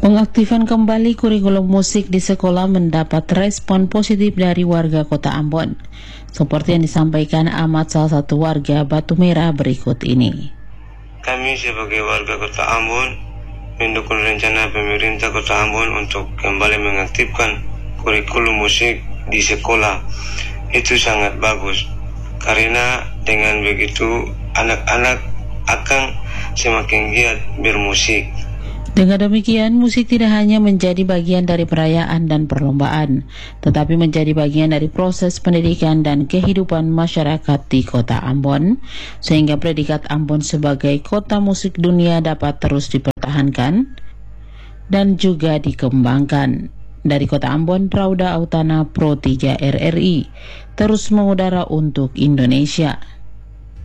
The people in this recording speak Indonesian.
Pengaktifan kembali kurikulum musik di sekolah mendapat respon positif dari warga Kota Ambon. Seperti yang disampaikan Ahmad, salah satu warga Batu Merah berikut ini. Kami sebagai warga Kota Ambon mendukung rencana pemerintah Kota Ambon untuk kembali mengaktifkan kurikulum musik di sekolah. Itu sangat bagus, karena dengan begitu anak-anak akan semakin giat bermusik. Dengan demikian, musik tidak hanya menjadi bagian dari perayaan dan perlombaan, tetapi menjadi bagian dari proses pendidikan dan kehidupan masyarakat di Kota Ambon, sehingga predikat Ambon sebagai kota musik dunia dapat terus dipertahankan dan juga dikembangkan. Dari Kota Ambon, Rauda Autana, Pro 3 RRI, terus mengudara untuk Indonesia.